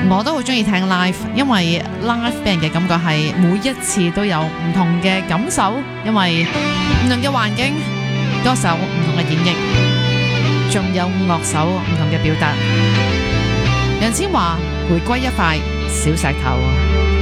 我都好中意聽 live， 因為 live 俾人嘅感覺係每一次都有唔同嘅感受，因為唔同嘅環境，歌手唔同嘅演繹，仲有樂手唔同嘅表達。楊千嬅，回歸一塊小石頭。